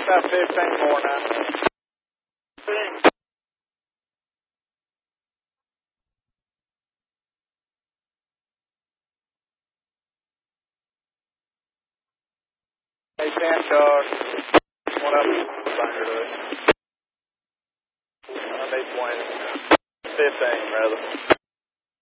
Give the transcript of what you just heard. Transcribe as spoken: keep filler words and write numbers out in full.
About fifteen more now. Hey, ten cars. One up. Banger to it. I need twenty. fifteen, rather.